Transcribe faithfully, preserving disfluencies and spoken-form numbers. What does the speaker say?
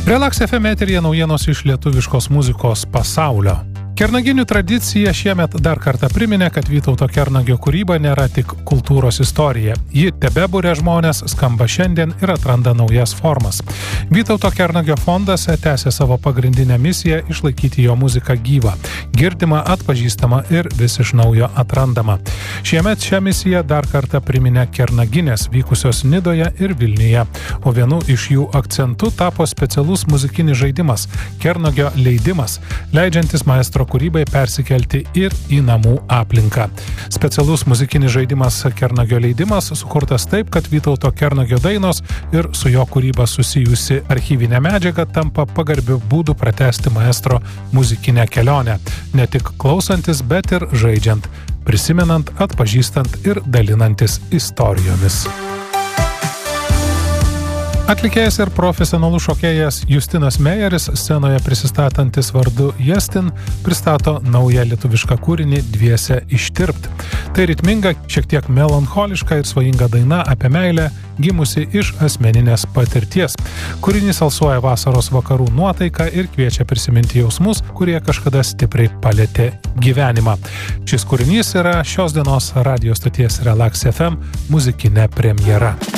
Relax F M eteryje naujienos iš lietuviškos muzikos pasaulio. Kernaginių tradicija šiemet dar kartą priminė, kad Vytauto Kernagio kūryba nėra tik kultūros istorija. Ji tebeburia žmonės, skamba šiandien ir atranda naujas formas. Vytauto Kernagio fondas tęsia savo pagrindinę misiją išlaikyti jo muziką gyvą, girdimą, atpažįstamą ir vis iš naujo atrandamą. Šiemet šią misiją dar kartą priminė Kernaginės vykusios Nidoje ir Vilniuje, o vienu iš jų akcentų tapo specialus muzikinis žaidimas – Kernagio leidimas, leidžiantis maestro kūrybai persikelti ir į namų aplinką. Specialus muzikinis žaidimas Kernagio leidimas sukurtas taip, kad Vytauto Kernagio dainos ir su jo kūryba susijusi archyvinė medžiaga tampa pagarbiu būdu pratęsti maestro muzikinę kelionę, ne tik klausantis, bet ir žaidžiant, prisimenant, atpažįstant ir dalinantis istorijomis. Atlikėjas ir profesionalus šokėjas Justinas Mejeris, scenoje prisistatantis vardu Jestin, pristato naują lietuvišką kūrinį Dviese ištirpt. Tai ritminga, šiek tiek melancholiška ir svajinga daina apie meilę, gimusi iš asmeninės patirties. Kūrinys alsuoja vasaros vakarų nuotaiką ir kviečia prisiminti jausmus, kurie kažkada stipriai palietė gyvenimą. Šis kūrinys yra šios dienos radijo stoties Relax F M muzikinė premjera.